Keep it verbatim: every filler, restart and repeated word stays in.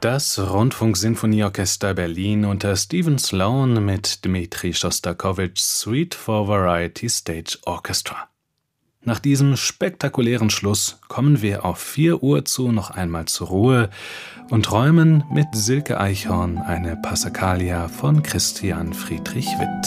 Das Rundfunk-Sinfonieorchester Berlin unter Stephen Sloan mit Dmitri Schostakowitschs Suite for Variety Stage Orchestra. Nach diesem spektakulären Schluss kommen wir auf vier Uhr zu noch einmal zur Ruhe und träumen mit Silke Eichhorn eine Passacaglia von Christian Friedrich Witt.